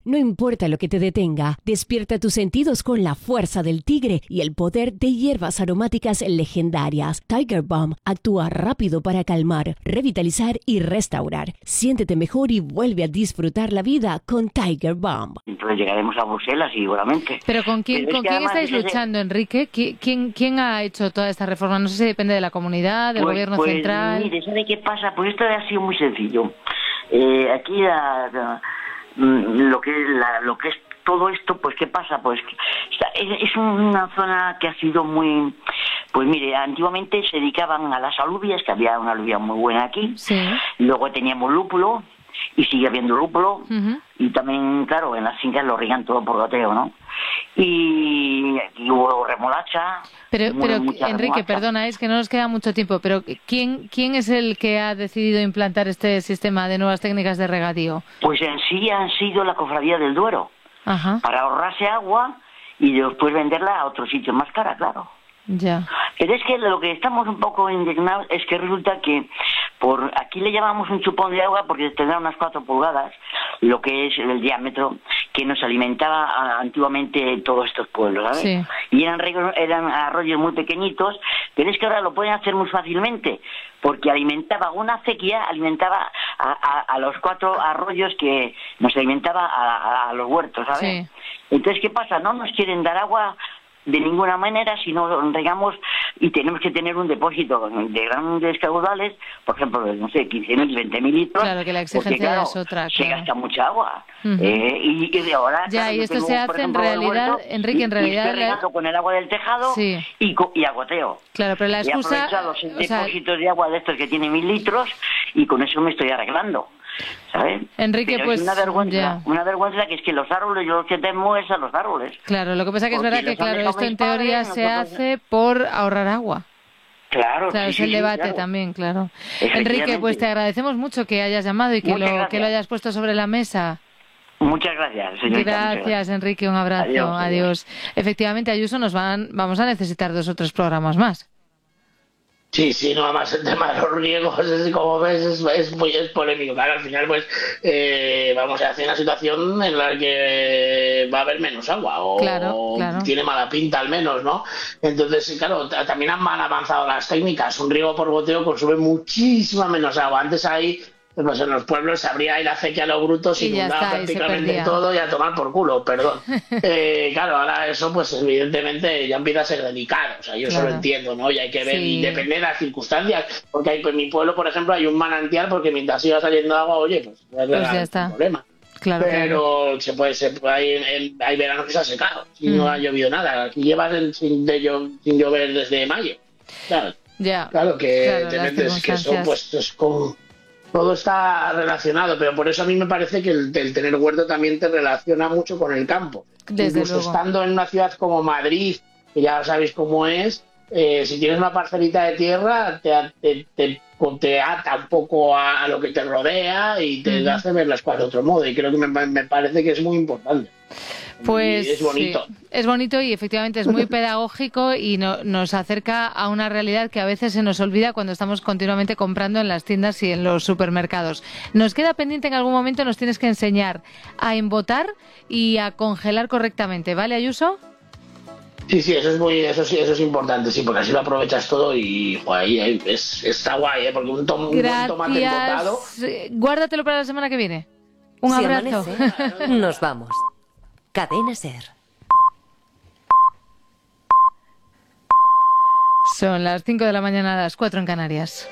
No importa lo que te detenga, despierta tus sentidos con la fuerza del tigre y el poder de hierbas aromáticas legendarias. Tiger Balm actúa rápido para calmar, revitalizar y restaurar. Siéntete mejor y vuelve a disfrutar la vida con Tiger Balm. Entonces llegaremos a Bruselas seguramente. Pero ¿con quién estáis luchando, Enrique? ¿Quién ha hecho toda esta reforma? No sé si depende de la comunidad, del gobierno central. Mire, ¿sabe qué pasa? Pues esto ha sido muy sencillo. Aquí lo que es todo esto, pues ¿qué pasa? Pues es una zona que ha sido muy... Pues mire, antiguamente se dedicaban a las alubias, que había una alubia muy buena aquí. Sí. Luego teníamos lúpulo, y sigue habiendo lúpulo. Uh-huh. Y también, claro, en las fincas lo riegan todo por goteo, ¿no? Y hubo remolacha. Pero Enrique, remolacha. Perdona, es que no nos queda mucho tiempo, pero ¿quién es el que ha decidido implantar este sistema de nuevas técnicas de regadío? Pues en sí han sido la Cofradía del Duero. Ajá. Para ahorrarse agua y después venderla a otro sitio más cara, claro. Ya. Pero es que lo que estamos un poco indignados es que resulta que por aquí le llamamos un chupón de agua porque tendrá unas 4 pulgadas, lo que es el diámetro, que nos alimentaba antiguamente todos estos pueblos, ¿sabes? Sí. Y eran arroyos muy pequeñitos, pero es que ahora lo pueden hacer muy fácilmente, porque alimentaba una acequia, alimentaba a los 4 arroyos que nos alimentaba a los huertos, ¿sabes? Sí. Entonces, ¿qué pasa? No nos quieren dar agua de ninguna manera si no regamos, y tenemos que tener un depósito de grandes caudales, por ejemplo, de, no sé, 15.000, 20.000 litros. Claro, que la exigencia porque, claro, es otra. Se claro. gasta mucha agua. Uh-huh. Y de ahora... Ya, claro, y esto tengo, se hace por ejemplo, en realidad, huerto, Enrique, en realidad... Y estoy regando con el agua del tejado. Sí. y a goteo. Claro, pero la excusa... He aprovechado los depósitos de agua de estos que tienen 1.000 litros y con eso me estoy arreglando. ¿Sabes? Enrique, pero pues es una vergüenza que es que los árboles, yo lo que temo es a los árboles. Claro, lo que pasa que es verdad que, claro, esto en teoría se hace por ahorrar agua. Claro, sí, es el debate claro. También, claro. Enrique, pues te agradecemos mucho que hayas llamado y que lo hayas puesto sobre la mesa. Muchas gracias, señorita. Gracias, Enrique, un abrazo. Adiós. Efectivamente, Ayuso, vamos a necesitar 2 o 3 programas más. Sí, no, además el tema de los riegos, como ves, es polémico. Claro, al final, pues, vamos a hacer una situación en la que va a haber menos agua, o claro. tiene mala pinta al menos, ¿no? Entonces, claro, también han mal avanzado las técnicas. Un riego por goteo consume muchísima menos agua. Antes ahí, pues en los pueblos se abría ahí la acequia a los brutos y inundaba prácticamente todo y a tomar por culo, perdón. Claro, ahora eso pues evidentemente ya empieza a ser delicado, o sea, yo eso lo entiendo, ¿no? Y hay que ver, y depende de las circunstancias, porque hay, en mi pueblo, por ejemplo, hay un manantial porque mientras siga saliendo agua, oye, pues ya está. Problema. Claro, pero se puede hay veranos que se ha secado, si no ha llovido nada. Aquí llevas sin llover desde mayo. Claro que es que eso pues es como... Todo está relacionado, pero por eso a mí me parece que el tener huerto también te relaciona mucho con el campo. Incluso estando en una ciudad como Madrid, que ya sabéis cómo es, si tienes una parcelita de tierra, te ata un poco a lo que te rodea y te hace ver las cosas de otro modo. Y creo que me parece que es muy importante. Pues es bonito. Sí, es bonito y efectivamente es muy pedagógico y nos acerca a una realidad que a veces se nos olvida cuando estamos continuamente comprando en las tiendas y en los supermercados. Nos queda pendiente en algún momento, nos tienes que enseñar a embotar y a congelar correctamente, ¿vale, Ayuso? Sí, eso es importante, sí, porque así lo aprovechas todo y joder, está guay, porque un buen tomate embotado. Guárdatelo para la semana que viene. Un abrazo. Amanece, nos vamos. Cadena SER. Son las 5 de la mañana, las 4 en Canarias.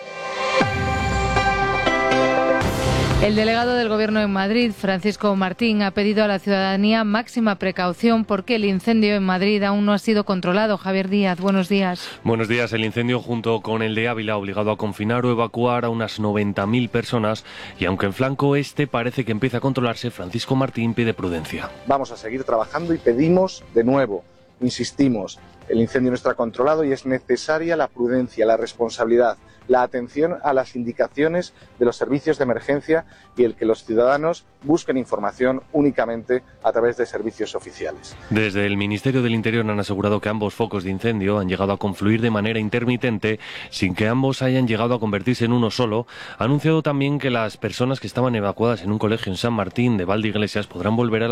El delegado del Gobierno en Madrid, Francisco Martín, ha pedido a la ciudadanía máxima precaución porque el incendio en Madrid aún no ha sido controlado. Javier Díaz, buenos días. Buenos días. El incendio, junto con el de Ávila, ha obligado a confinar o evacuar a unas 90.000 personas y aunque en flanco este parece que empieza a controlarse, Francisco Martín pide prudencia. Vamos a seguir trabajando y pedimos de nuevo, insistimos, el incendio no está controlado y es necesaria la prudencia, la responsabilidad, la atención a las indicaciones de los servicios de emergencia y el que los ciudadanos busquen información únicamente a través de servicios oficiales. Desde el Ministerio del Interior han asegurado que ambos focos de incendio han llegado a confluir de manera intermitente sin que ambos hayan llegado a convertirse en uno solo. Ha anunciado también que las personas que estaban evacuadas en un colegio en San Martín de Valdeiglesias podrán volver a